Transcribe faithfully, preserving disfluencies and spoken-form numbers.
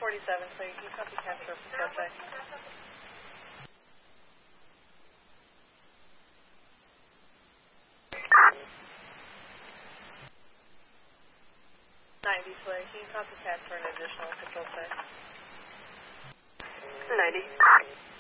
forty-seven, clear. Can you copy capture for control check? ninety, clear. Can you copy capture an additional control check? ninety.